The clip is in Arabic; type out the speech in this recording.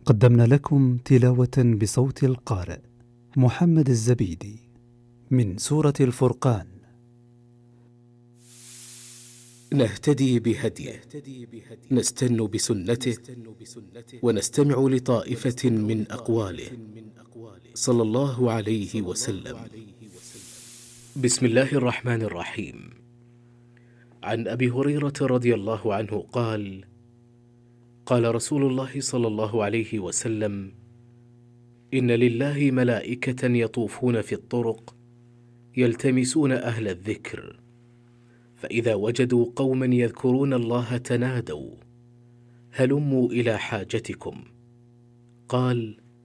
قدمنا لكم تلاوة بصوت القارئ محمد الزبيدي من سورة الفرقان. نهتدي بهديه، نستن بسنته، ونستمع لطائفة من أقواله صلى الله عليه وسلم. بسم الله الرحمن الرحيم. عن أبي هريرة رضي الله عنه قال: قال رسول الله صلى الله عليه وسلم: إن لله ملائكة يطوفون في الطرق يلتمسون أهل الذكر، فإذا وجدوا قوما يذكرون الله تنادوا: هلموا إلى حاجتكم. قال: